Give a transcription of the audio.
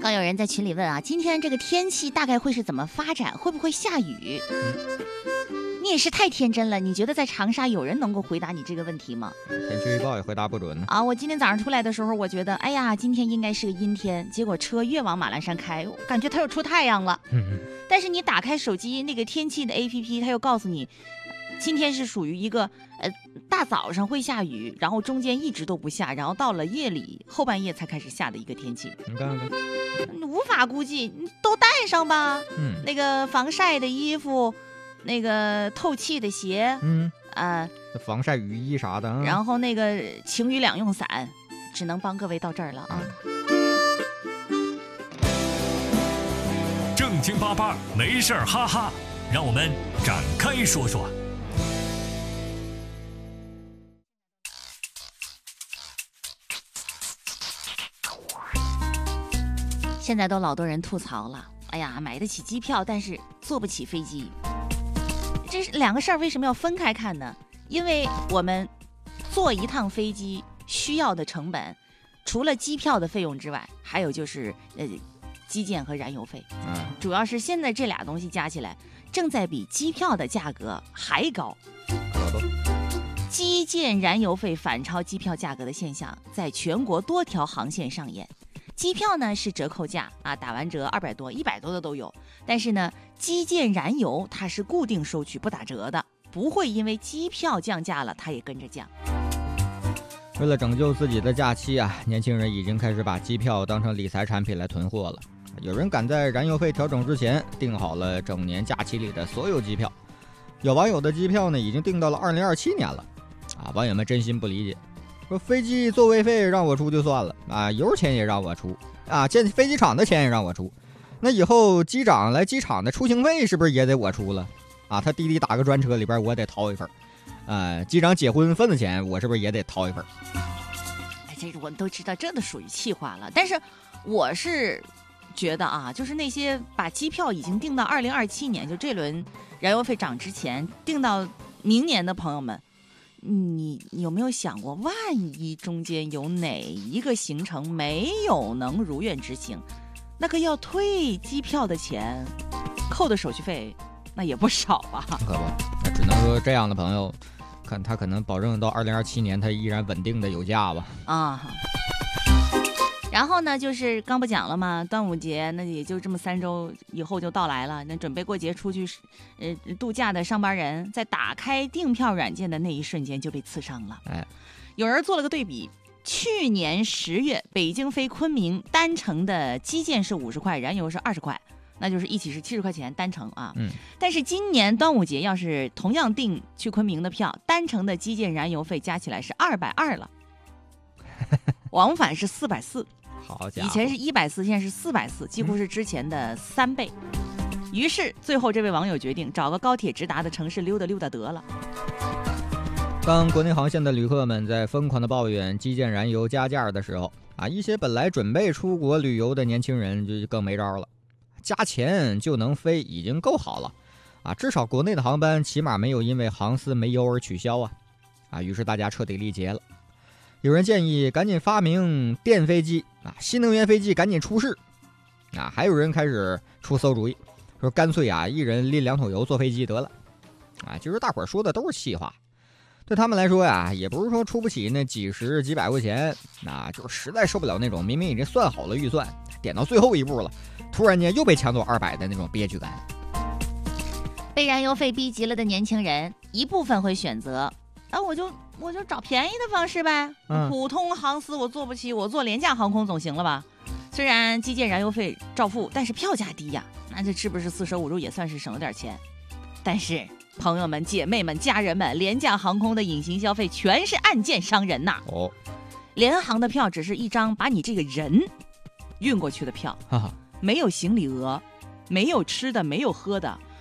刚有人在群里问啊，今天这个天气大概会是怎么发展？会不会下雨？你也是太天真了，你觉得在长沙有人能够回答你这个问题吗？ 天气预报也回答不准呢。 我今天早上出来的时候，我觉得，哎呀，今天应该是个阴天，结果车越往马栏山开，我感觉它又出太阳了。但是你打开手机那个天气的 APP， 它又告诉你，今天是属于一个大早上会下雨，然后中间一直都不下，然后到了夜里后半夜才开始下的一个天气。 你看看， 无法估计，你都带上吧。那个防晒的衣服，那个透气的鞋， 防晒雨衣啥的啊。 然后那个晴雨两用伞，只能帮各位到这儿了啊。 正经八八，没事儿哈哈，让我们展开说说。 现在都老多人吐槽了，哎呀，买得起机票，但是坐不起飞机。这是两个事儿，为什么要分开看呢？因为我们坐一趟飞机需要的成本，除了机票的费用之外，还有就是基建和燃油费。主要是现在这俩东西加起来，正在比机票的价格还高。基建燃油费反超机票价格的现象，在全国多条航线上演。机票呢是折扣价打完折200多、100多的都有，但是呢，基建燃油它是固定收取不打折的，不会因为机票降价了，它也跟着降。 为了拯救自己的假期年轻人已经开始把机票当成理财产品来囤货了。有人赶在燃油费调整之前订好了整年假期里的所有机票，有网友的机票呢已经订到了2027年了。网友们真心不理解，说飞机座位费让我出就算了油钱也让我出建飞机场的钱也让我出，那以后机长来机场的出行费是不是也得我出了他滴滴打个专车里边我得掏一份机长结婚份子钱我是不是也得掏一份？ 这我们都知道，这都属于气话了。但是我是觉得就是那些把机票已经订到2027年，就这轮燃油费涨之前订到明年的朋友们，你有没有想过，万一中间有哪一个行程没有能如愿执行，那个要退机票的钱，扣的手续费那也不少吧？ 可不，那只能说这样的朋友，看他可能保证到2027年他依然稳定的有假吧。 然后呢，就是刚不讲了吗？端午节那也就这么3周以后就到来了。那准备过节出去度假的上班人，在打开订票软件的那一瞬间就被刺伤了。有人做了个对比，去年10月北京飞昆明单程的基建是50块，燃油是20块，那就是一起是70块钱单程但是今年端午节要是同样订去昆明的票，单程的基建燃油费加起来是220了，往返是440。 好家伙， 以前是140，现在是440，几乎是之前的3倍。于是最后这位网友决定找个高铁直达的城市溜达溜达得了。 当国内航线的旅客们在疯狂的抱怨基建燃油加价的时候一些本来准备出国旅游的年轻人就更没招了。加钱就能飞已经够好了至少国内的航班起码没有因为航司没油而取消于是大家彻底力竭了。有人建议赶紧发明电飞机新能源飞机赶紧出世还有人开始出馊主意，说干脆一人拎2桶油坐飞机得了其实大伙儿说的都是气话，对他们来说也不是说出不起那几十几百块钱就是实在受不了那种明明已经算好了预算，点到最后一步了，突然间又被抢走200的那种憋屈感。 被燃油费逼急了的年轻人，一部分会选择我就找便宜的方式呗，普通航司我坐不起，我坐廉价航空总行了吧？虽然基建燃油费照付，但是票价低那这是不是四舍五入也算是省了点钱？但是朋友们、姐妹们、家人们，廉价航空的隐形消费全是暗箭伤人联航的票只是一张把你这个人运过去的票，没有行李额，没有吃的，没有喝的，